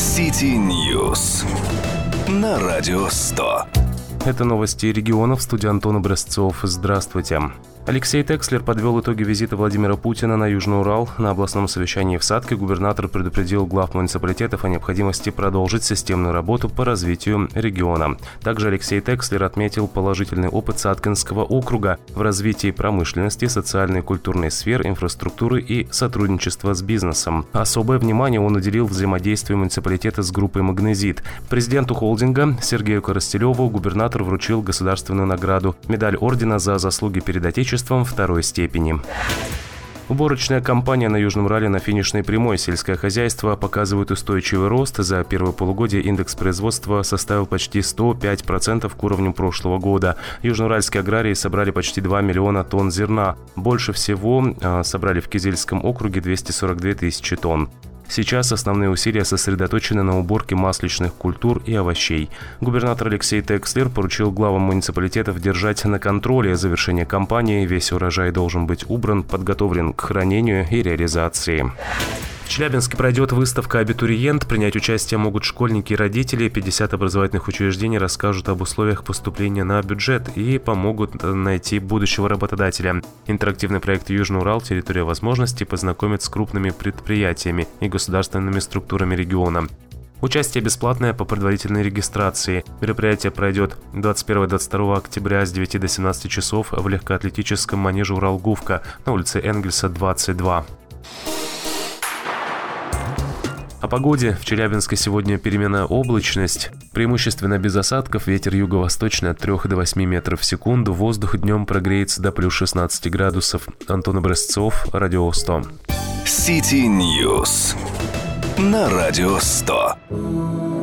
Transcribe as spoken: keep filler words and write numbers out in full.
City News на Радио сто. Это новости регионов. В студии Антон Образцов. Здравствуйте. Алексей Текслер подвел итоги визита Владимира Путина на Южный Урал. На областном совещании в Сатке губернатор предупредил глав муниципалитетов о необходимости продолжить системную работу по развитию региона. Также Алексей Текслер отметил положительный опыт Саткинского округа в развитии промышленности, социальной и культурной сфер, инфраструктуры и сотрудничества с бизнесом. Особое внимание он уделил взаимодействию муниципалитета с группой «Магнезит». Президенту холдинга Сергею Коростелеву губернатор вручил государственную награду – медаль ордена за заслуги перед Отечеством второй степени. Уборочная кампания на Южном Урале на финишной прямой. Сельское хозяйство показывает устойчивый рост. За первое полугодие индекс производства составил почти сто пять процентов к уровню прошлого года. Южноуральские аграрии собрали почти два миллиона тонн зерна. Больше всего собрали в Кизильском округе двести сорок две тысячи тонн. Сейчас основные усилия сосредоточены на уборке масличных культур и овощей. Губернатор Алексей Текслер поручил главам муниципалитетов держать на контроле завершение кампании. Весь урожай должен быть убран, подготовлен к хранению и реализации. В Челябинске пройдет выставка «Абитуриент». Принять участие могут школьники и родители. пятьдесят образовательных учреждений расскажут об условиях поступления на бюджет и помогут найти будущего работодателя. Интерактивный проект «Южный Урал. Территория возможностей» познакомит с крупными предприятиями и государственными структурами региона. Участие бесплатное по предварительной регистрации. Мероприятие пройдет двадцать первого — двадцать второго октября с девяти до семнадцати часов в легкоатлетическом манеже «Урал-Гувка» на улице Энгельса, двадцать два. О погоде. В Челябинске сегодня переменная облачность. Преимущественно без осадков. Ветер юго-восточный от трёх до восьми метров в секунду. Воздух днем прогреется до плюс шестнадцати градусов. Антон Образцов, Радио сто. City News на Радио сто.